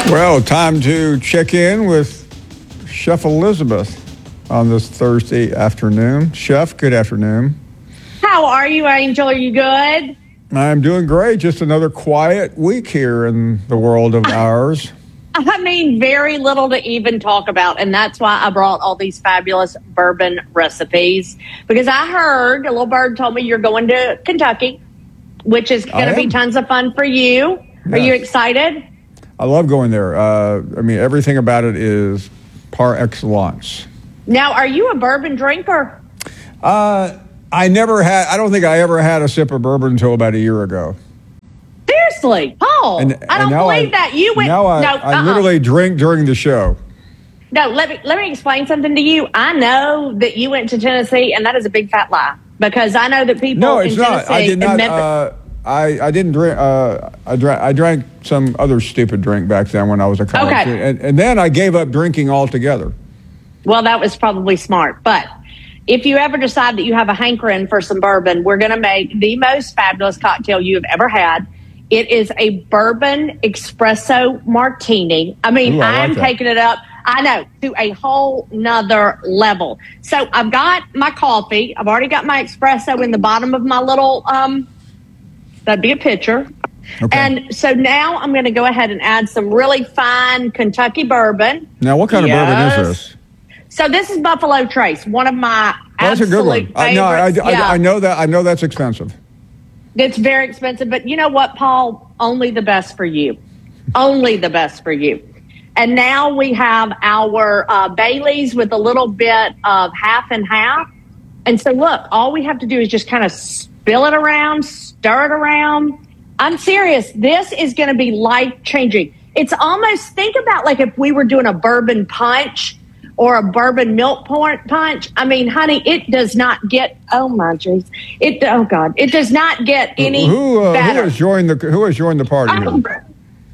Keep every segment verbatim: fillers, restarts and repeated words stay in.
Well, time to check in with Chef Elizabeth on this Thursday afternoon. Chef, good afternoon. How are you, Angel? Are you good? I'm doing great. Just another quiet week here in the world of ours. I mean, very little to even talk about, and that's why I brought all these fabulous bourbon recipes, because I heard, a little bird told me you're going to Kentucky, which is going to be tons of fun for you. Yes. Are you excited? I love going there. Uh, I mean, everything about it is par excellence. Now, are you a bourbon drinker? Uh, I never had, I don't think I ever had a sip of bourbon until about a year ago. Seriously, Paul, and, I don't believe I, that. You went, now I, no, I uh-uh. literally drink during the show. No, let me, let me explain something to you. I know that you went to Tennessee, and that is a big fat lie, because I know that people no, it's in not. Tennessee I did not. Memphis, Uh, I, I didn't drink. Uh, I drank. I drank some other stupid drink back then when I was a college Okay. student, and, and then I gave up drinking altogether. Well, that was probably smart. But if you ever decide that you have a hankering for some bourbon, we're going to make the most fabulous cocktail you have ever had. It is a bourbon espresso martini. I mean, Ooh, I I'm like that. taking it up, I know, to a whole nother level. So I've got my coffee. I've already got my espresso in the bottom of my little, um, that'd be a pitcher. Okay. And so now I'm going to go ahead and add some really fine Kentucky bourbon. Now, what kind Yes. of bourbon is this? So this is Buffalo Trace, one of my Oh, that's a good absolute one. I, no, I, favorites. I, Yeah. I know that. I know that's expensive. It's very expensive, but you know what, Paul? Only the best for you. Only the best for you. And now we have our uh, Baileys with a little bit of half and half. And so look, all we have to do is just kind of spill it around, stir it around. I'm serious. This is going to be life-changing. It's almost, think about like if we were doing a bourbon punch or a bourbon milk punch. I mean, honey, it does not get, oh my jeez. It, oh God, it does not get any who, uh, better. Who has joined the Who has joined the party here?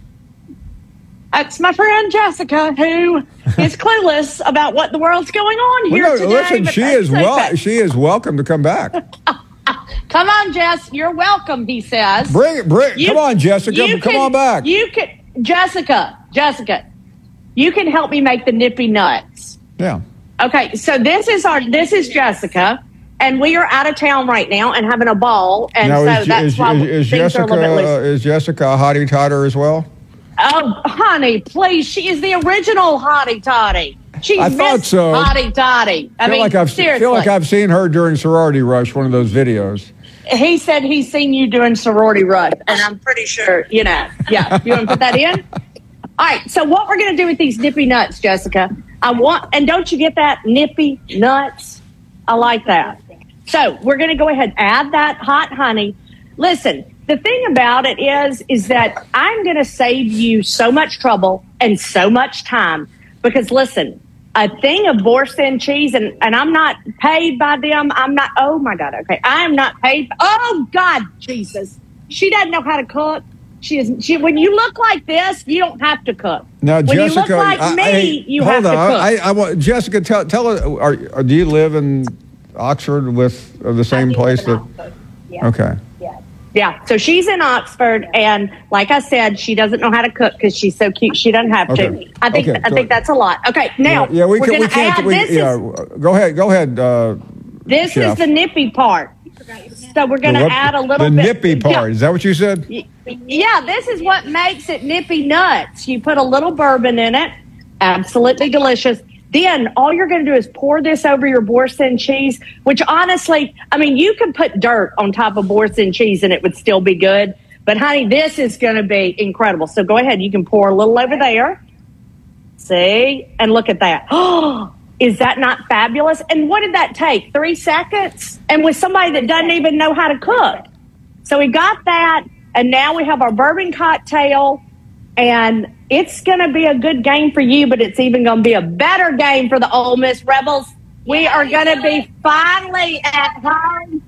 It's my friend Jessica, who is clueless about what the world's going on here Well, no, today. listen, but she that's is well. okay. She is welcome to come back. Come on, Jess, you're welcome. He says. Bring it, bring. You- come on, Jessica, you come can- on back. You can, Jessica, Jessica, you can help me make the nippy nuts. Yeah. Okay, so this is our, this is Jessica, and we are out of town right now and having a ball, and Now, so is, that's is, why is, is things are a Jessica little bit uh, loose. is Jessica a hottie totter as well? Oh, honey, please, she is the original hottie toddy. She's I thought Miss so. Hottie toddy. I feel mean, like I've seriously. feel like I've seen her during Sorority Rush, one of those videos. He said he's seen you doing sorority rush, and I'm pretty sure, you know. Yeah, you want to put that in? All right, so what we're going to do with these nippy nuts, Jessica, I want, and don't you get that, nippy nuts? I like that. So we're going to go ahead and add that hot honey. Listen, the thing about it is, is that I'm going to save you so much trouble and so much time, because listen, a thing of Boursin cheese, and, and I'm not paid by them. I'm not, oh my God, okay. I am not paid. Oh God, Jesus. She doesn't know how to cook. She is, she, when you look like this, you don't have to cook. Now, when Jessica, you look like I, me, I, you hold have on. to cook. I, I want Jessica. Tell tell us. Are, are do you live in Oxford with uh, the same place that? Yeah. Okay. Yeah. Yeah. So she's in Oxford, and like I said, she doesn't know how to cook because she's so cute. She doesn't have Okay. to. I think. Okay, I go- think that's a lot. Okay. Now, yeah, we we're can. We gonna can't. add, We, this yeah. is, Go ahead. Go ahead. Uh, this Chef. is the nippy part. So we're going to what- add a little the bit. nippy part. Is that what you said? Yeah. Yeah, this is what makes it nippy nuts. You put a little bourbon in it. Absolutely delicious. Then all you're going to do is pour this over your Boursin cheese, which honestly, I mean, you could put dirt on top of Boursin cheese and it would still be good. But honey, this is going to be incredible. So go ahead. You can pour a little over there. See? And look at that. Oh, is that not fabulous? And what did that take? Three seconds? And with somebody that doesn't even know how to cook. So we got that. And now we have our bourbon cocktail. And it's going to be a good game for you, but it's even going to be a better game for the Ole Miss Rebels. We are going to be finally at home.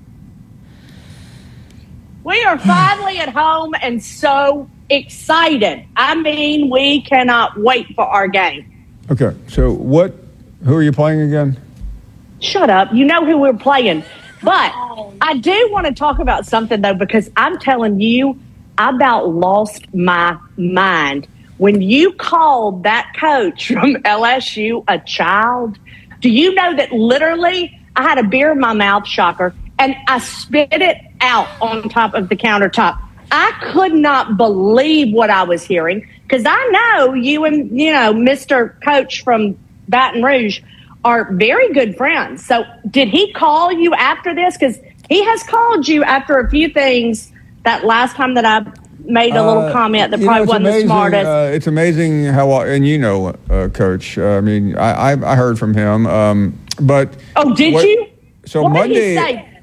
We are finally at home and so excited. I mean, we cannot wait for our game. Okay. So what? Who are you playing again? Shut up. You know who we're playing. But I do want to talk about something, though, because I'm telling you, I about lost my mind when you called that coach from L S U a child, do you know that literally I had a beer in my mouth, shocker, and I spit it out on top of the countertop. I could not believe what I was hearing, because I know you and, you know, Mister Coach from Baton Rouge are very good friends. So did he call you after this? Because he has called you after a few things that last time that I made a little Uh, comment that you probably know, it's wasn't amazing, the smartest. Uh, it's amazing how, and you know, uh, Coach. Uh, I mean, I, I I heard from him, um, but oh, did what- you? So what Monday. did he say?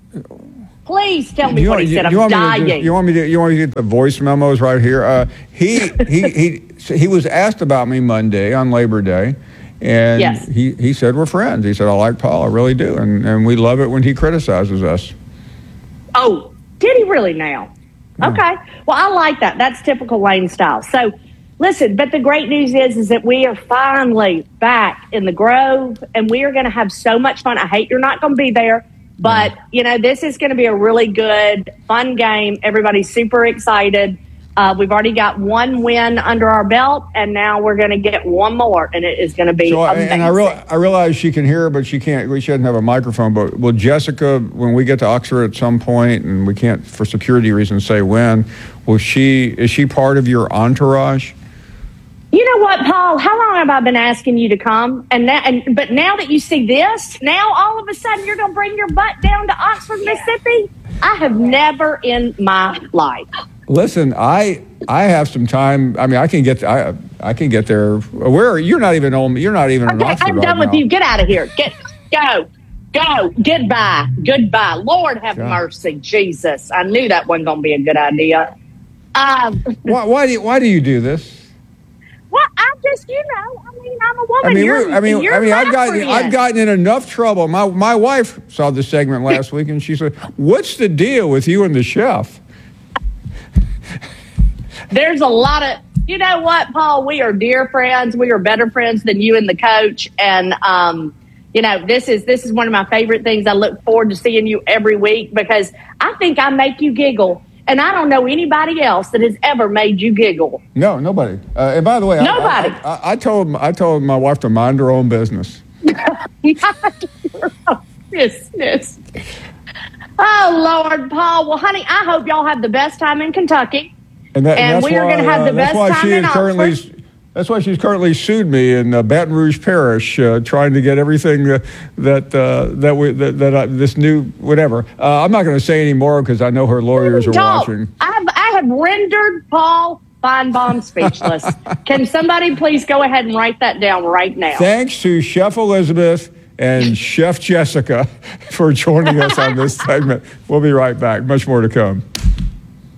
Please tell me You what want, he you, said. I'm you want me to dying. just- you want me to you want me to get the voice memos right here? Uh, he he he so he was asked about me Monday on Labor Day, and Yes. he, he said we're friends. He said I like Paul, I really do, and and we love it when he criticizes us. Oh, did he really now? Okay. Well, I like that. That's typical Lane style. So, listen, but the great news is, is that we are finally back in the Grove, and we are going to have so much fun. I hate you're not going to be there, but, you know, this is going to be a really good, fun game. Everybody's super excited. Uh, we've already got one win under our belt, and now we're going to get one more, and it is going to be So I, amazing. and I real I realize she can hear, but she can't. She doesn't have a microphone. But will Jessica, when we get to Oxford at some point, and we can't for security reasons say when, will she? Is she part of your entourage? You know what, Paul? How long have I been asking you to come? And now, and but now that you see this, now all of a sudden you're going to bring your butt down to Oxford, Mississippi? I have never in my life. Listen, I I have some time. I mean, I can get I I can get there. Where you're not even on. You're not even in Okay, Oxford I'm right done with now. you. Get out of here. Get go. Go. Goodbye. Goodbye. Lord have God. mercy. Jesus. I knew that wasn't going to be a good idea. Um, Why, why do you, why do you do this? well, I just, you know, I mean, I'm a woman. I mean, you're, we're, I mean, you're I mean, my I've gotten friend. I've gotten in enough trouble. My my wife saw this segment last week, and she said, "What's the deal with you and the chef?" There's a lot of, you know what, Paul, we are dear friends. We are better friends than you and the coach. And, um, you know, this is, this is one of my favorite things. I look forward to seeing you every week, because I think I make you giggle. And I don't know anybody else that has ever made you giggle. No, nobody. Uh, and by the way, I- Nobody. I, I, I told I told my wife to mind her own business. Business. Oh, Lord, Paul. Well, honey, I hope y'all have the best time in Kentucky. And, that, And that's we are why, gonna have uh, the that's best why time she in is currently. Oxford. That's why she's currently sued me in uh, Baton Rouge Parish, uh, trying to get everything uh, that uh, that we that, that I, this new whatever. Uh, I'm not going to say any more because I know her lawyers are Talk. watching. I have, I have rendered Paul Feinbaum speechless. Can somebody please go ahead and write that down right now? Thanks to Chef Elizabeth and Chef Jessica for joining us on this segment. We'll be right back. Much more to come.